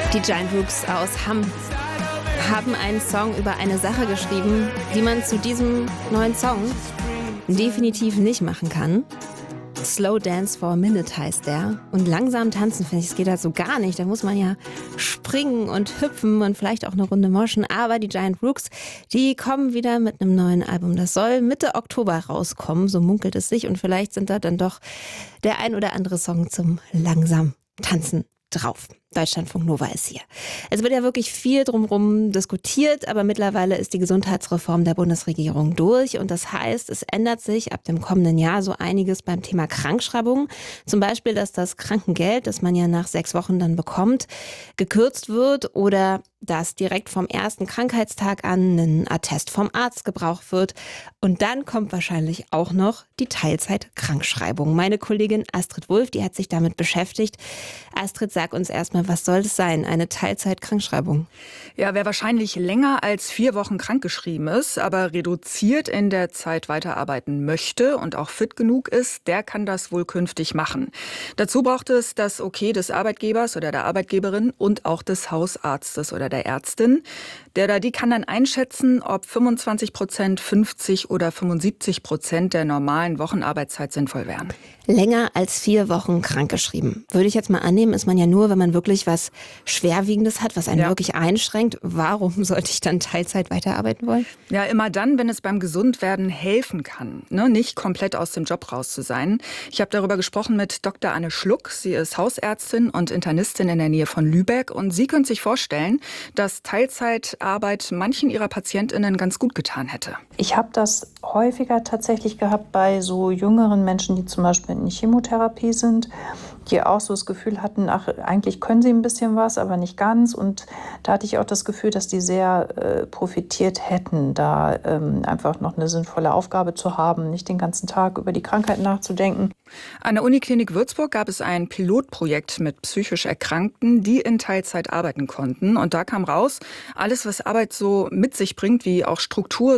Die Giant Rooks aus Hamm haben einen Song über eine Sache geschrieben, die man zu diesem neuen Song definitiv nicht machen kann. Slow Dance for a Minute heißt der. Und langsam tanzen, finde ich, es geht halt so gar nicht. Da muss man ja springen und hüpfen und vielleicht auch eine Runde moschen. Aber die Giant Rooks, die kommen wieder mit einem neuen Album. Das soll Mitte Oktober rauskommen, so munkelt es sich. Und vielleicht sind da dann doch der ein oder andere Song zum langsam Tanzen drauf. Deutschlandfunk Nova ist hier. Es wird ja wirklich viel drumherum diskutiert, aber mittlerweile ist die Gesundheitsreform der Bundesregierung durch und das heißt, es ändert sich ab dem kommenden Jahr so einiges beim Thema Krankschreibung. Zum Beispiel, dass das Krankengeld, das man ja nach 6 Wochen dann bekommt, gekürzt wird oder dass direkt vom ersten Krankheitstag an ein Attest vom Arzt gebraucht wird. Und dann kommt wahrscheinlich auch noch die Teilzeit-Krankschreibung. Meine Kollegin Astrid Wulff, die hat sich damit beschäftigt. Astrid, sag uns erstmal, was soll das sein, eine Teilzeit-Krankschreibung? Ja, wer wahrscheinlich länger als 4 Wochen krankgeschrieben ist, aber reduziert in der Zeit weiterarbeiten möchte und auch fit genug ist, der kann das wohl künftig machen. Dazu braucht es das Okay des Arbeitgebers oder der Arbeitgeberin und auch des Hausarztes oder der Ärztin. Der oder die kann dann einschätzen, ob 25%, 50 oder 75% der normalen Wochenarbeitszeit sinnvoll wären. Länger als 4 Wochen krankgeschrieben. Würde ich jetzt mal annehmen, ist man ja nur, wenn man wirklich was Schwerwiegendes hat, was einen wirklich einschränkt. Warum sollte ich dann Teilzeit weiterarbeiten wollen? Ja, immer dann, wenn es beim Gesundwerden helfen kann, ne? Nicht komplett aus dem Job raus zu sein. Ich habe darüber gesprochen mit Dr. Anne Schluck. Sie ist Hausärztin und Internistin in der Nähe von Lübeck. Und sie können sich vorstellen, dass Teilzeitarbeit manchen ihrer PatientInnen ganz gut getan hätte. Ich habe das häufiger tatsächlich gehabt bei so jüngeren Menschen, die zum Beispiel in Chemotherapie sind, die auch so das Gefühl hatten, ach, eigentlich können sie ein bisschen was, aber nicht ganz. Und da hatte ich auch das Gefühl, dass die sehr profitiert hätten, da einfach noch eine sinnvolle Aufgabe zu haben, nicht den ganzen Tag über die Krankheit nachzudenken. An der Uniklinik Würzburg gab es ein Pilotprojekt mit psychisch Erkrankten, die in Teilzeit arbeiten konnten. Und da kam raus, alles, was Arbeit so mit sich bringt, wie auch Struktur,